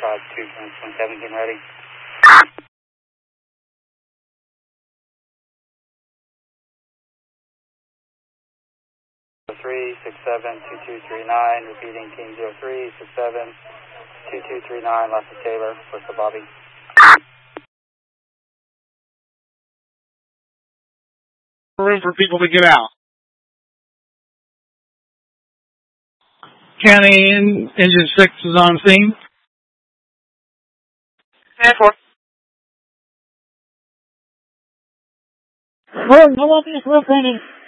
Prod 2 from 17 ready. 367-2239, repeating King 03-67-2239, left of Taylor, Bristol Bobby. Room for people to get out. County Engine 6 is on scene. 10-4. Well, no one is listening.